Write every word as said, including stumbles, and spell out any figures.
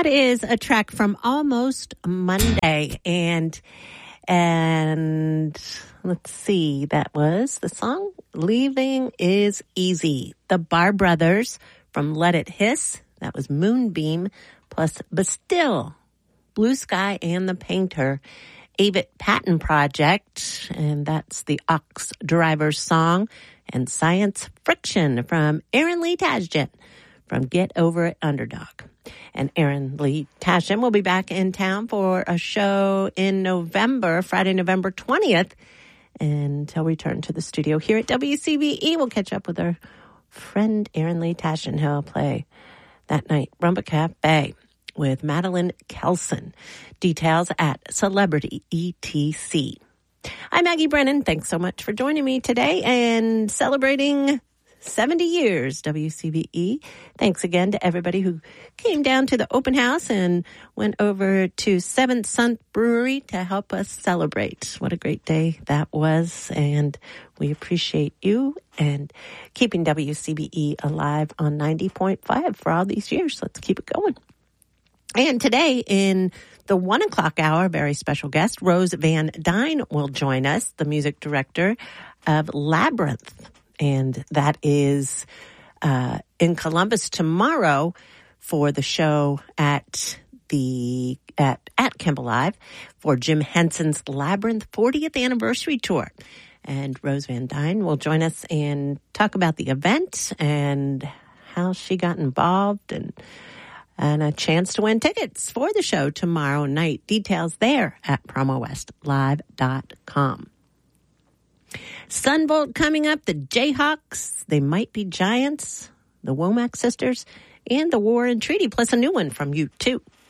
That is a track from Almost Monday. And, and let's see, that was the song Leaving Is Easy. The Bar Brothers from Let It Hiss. That was Moonbeam plus Bastille, Blue Sky and the Painter. Avett Patent Project, and that's the Ox Driver song. And Science Friction from Aaron Lee Tasjan from Get Over It Underdog. And Aaron Lee Tasjan will be back in town for a show in November, Friday, November twentieth. And he'll return to the studio here at W C B E. We'll catch up with our friend Aaron Lee Tasjan. He'll play that night, Rumba Cafe, with Madeline Kelson. Details at Celebrity E T C. I'm Maggie Brennan. Thanks so much for joining me today and celebrating seventy years W C B E. Thanks again to everybody who came down to the open house and went over to Seventh Son Brewery to help us celebrate. What a great day that was, and we appreciate you and keeping W C B E alive on ninety point five for all these years. Let's keep it going. And today in the one o'clock hour, very special guest, Rose Van Dyne will join us, the music director of Labyrinth. And that is uh, in Columbus tomorrow for the show at the at, at Kemp Alive for Jim Henson's Labyrinth fortieth anniversary tour. And Rose Van Dyne will join us and talk about the event and how she got involved and and a chance to win tickets for the show tomorrow night. Details there at promo west live dot com. Sunvolt coming up, the Jayhawks, They Might Be Giants, the Womack Sisters, and the War and Treaty, plus a new one from U two.